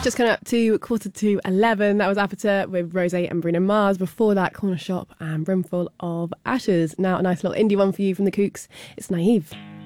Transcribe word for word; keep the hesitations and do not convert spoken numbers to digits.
just coming up to quarter to eleven. That was Aperture with Rose and Bruno Mars. Before that, Corner Shop and Brimful of Ashes. Now a nice little indie one for you from the Kooks. It's Naive.